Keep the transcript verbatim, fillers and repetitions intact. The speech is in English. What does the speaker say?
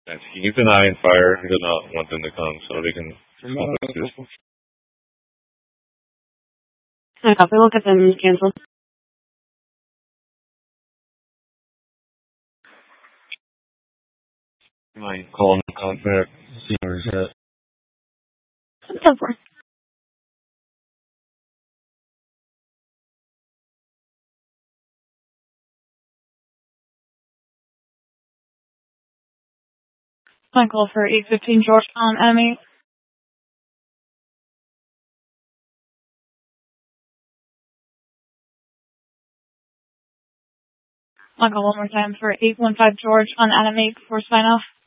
Yes, keep an eye on fire. We do not want them to come, so they can stop this. I copy. We'll get them canceled. You might call him contact, see where he's at. Go for it. Michael for eight fifteen George on enemy. Michael one more time for eight one five George on enemy before sign off.